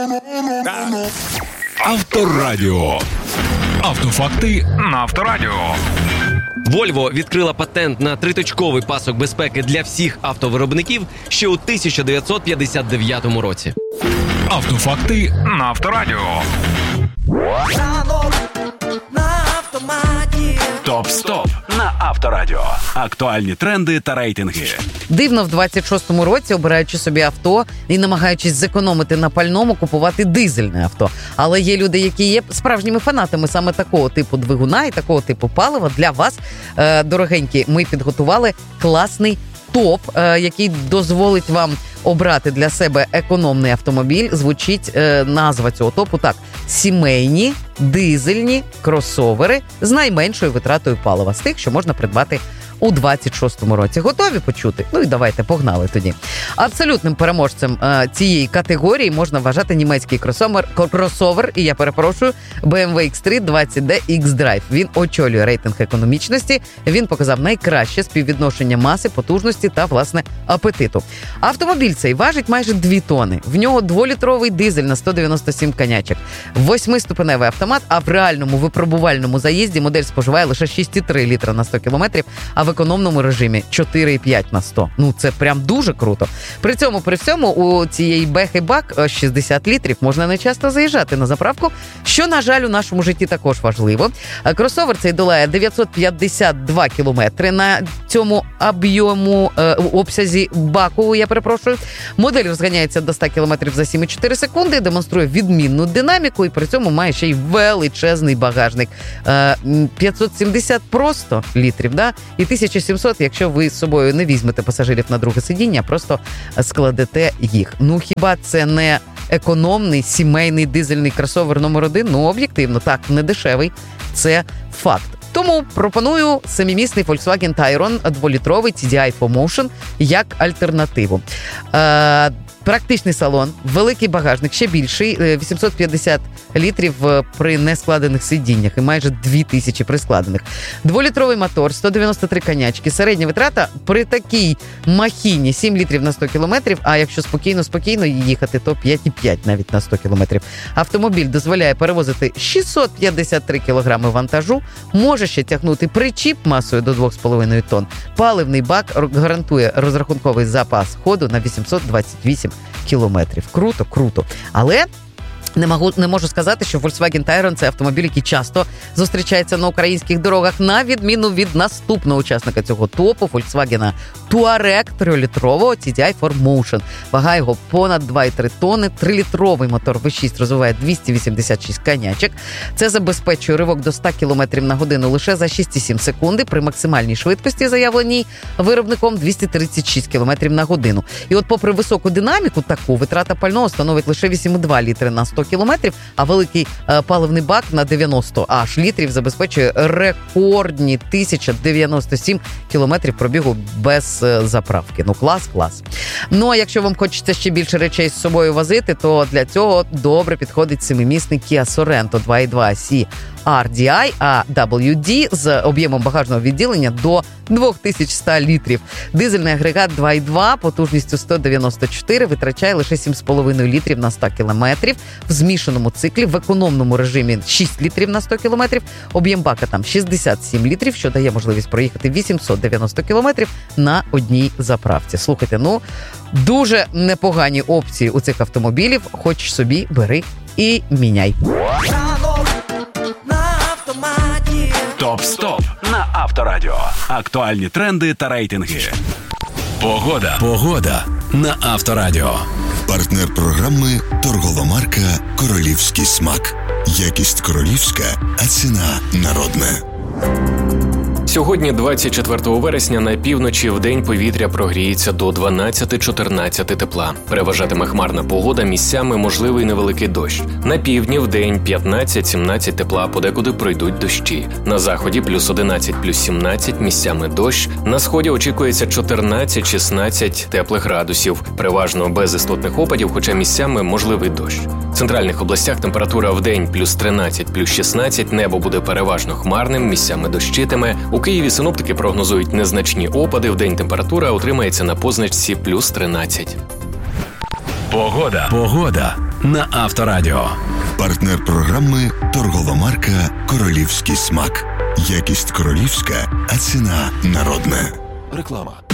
Авторадіо. Автофакти на Авторадіо. Volvo відкрила патент на триточковий пасок безпеки для всіх автовиробників ще у 1959 році. Автофакти на Авторадіо. Топ-стоп на Авторадіо. Актуальні тренди та рейтинги. Дивно в 26-му році, обираючи собі авто і намагаючись зекономити на пальному, купувати дизельне авто. Але є люди, які є справжніми фанатами саме такого типу двигуна і такого типу палива. Для вас, дорогенькі, ми підготували класний топ, який дозволить вам обрати для себе економний автомобіль. Звучить назва цього топу так: сімейні дизельні кросовери з найменшою витратою палива, з тих, що можна придбати у 26-му році. Готові почути? Ну і давайте, погнали тоді. Абсолютним переможцем цієї категорії можна вважати німецький кросовер, і я перепрошую, BMW X3 20D X-Drive. Він очолює рейтинг економічності, він показав найкраще співвідношення маси, потужності та, власне, апетиту. Автомобіль цей важить майже 2 тони. В нього 2-літровий дизель на 197 конячок, 8-ступеневий автомат, а в реальному випробувальному заїзді модель споживає лише 6,3 літра на 100 кілометрів, а в економному режимі 4,5 на 100. Ну, це прям дуже круто. При всьому у цієї бехи бак 60 літрів. Можна не часто заїжджати на заправку, що, на жаль, у нашому житті також важливо. Кросовер цей долає 952 кілометри на цьому обсязі баку, я перепрошую. Модель розганяється до 100 кілометрів за 7,4 секунди, демонструє відмінну динаміку і при цьому має ще й величезний багажник. 570 просто літрів, да? І 1700, якщо ви з собою не візьмете пасажирів на друге сидіння, просто складете їх. Ну, хіба це не економний сімейний дизельний кросовер номер 1? Ну, об'єктивно, так, не дешевий. Це факт. Тому пропоную 7-місний Volkswagen Tayron 2-літровий TDI 4Motion як альтернативу. Практичний салон, великий багажник, ще більший, 850 літрів при нескладених сидіннях і майже 2000 при складених. 2-літровий мотор, 193 конячки, середня витрата при такій махіні 7 літрів на 100 кілометрів, а якщо спокійно їхати, то 5,5 навіть на 100 кілометрів. Автомобіль дозволяє перевозити 653 кілограми вантажу, може ще тягнути причіп масою до 2,5 тонн. Паливний бак гарантує розрахунковий запас ходу на 828 кілометрів. Круто. Але не можу сказати, що Volkswagen Tayron – це автомобіль, який часто зустрічається на українських дорогах, на відміну від наступного учасника цього топу – Volkswagen Touareg 3-літрового TDI 4Motion. Вага його понад 2,3 тонни, 3-літровий мотор V6 розвиває 286 конячок. Це забезпечує ривок до 100 км на годину лише за 6,7 секунди при максимальній швидкості, заявленій виробником, 236 км на годину. І от попри високу динаміку, таку витрата пального становить лише 8,2 літри на 100 кілометрів, а великий паливний бак на 90 аж літрів забезпечує рекордні 1097 кілометрів пробігу без заправки. Ну, клас. Ну, а якщо вам хочеться ще більше речей з собою возити, то для цього добре підходить 7-місний Kia Sorento 2.2 CRDI AWD з об'ємом багажного відділення до 2100 літрів. Дизельний агрегат 2.2 потужністю 194 витрачає лише 7,5 літрів на 100 кілометрів. В змішаному циклі в економному режимі 6 літрів на 100 кілометрів. Об'єм бака там 67 літрів, що дає можливість проїхати 890 кілометрів на одній заправці. Слухайте, ну, дуже непогані опції у цих автомобілів. Хочеш собі, бери і міняй. Топ-стоп на Авторадіо. Актуальні тренди та рейтинги. Погода на Авторадіо. Партнер програми – торгова марка «Королівський смак». Якість королівська, а ціна народна. Сьогодні, 24 вересня, на півночі вдень повітря прогріється до 12-14 тепла. Переважатиме хмарна погода, місцями можливий невеликий дощ. На півдні вдень 15-17 тепла, подекуди пройдуть дощі. На заході плюс 11, плюс 17, місцями дощ. На сході очікується 14-16 теплих градусів. Переважно без істотних опадів, хоча місцями можливий дощ. В центральних областях температура вдень плюс 13, плюс 16, небо буде переважно хмарним, місцями дощитиме. У Києві синоптики прогнозують незначні опади, вдень температура утримається на позначці плюс 13. Погода на Авторадіо. Партнер програми торгова марка «Королівський смак». Якість королівська, а ціна народна. Реклама.